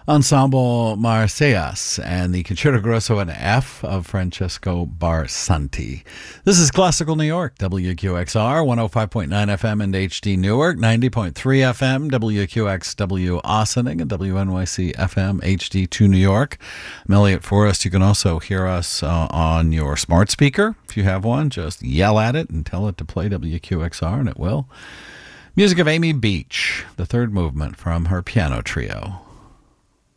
Ensemble Marseillas and the Concerto Grosso in F of Francesco Barsanti. This is Classical New York, WQXR, 105.9 FM and HD Newark, 90.3 FM, WQXW Ossining, and WNYC FM HD2 New York. I'm Elliot Forrest. You can also hear us on your smart speaker. If you have one, just yell at it and tell it to play WQXR, and it will. Music of Amy Beach, the third movement from her piano trio.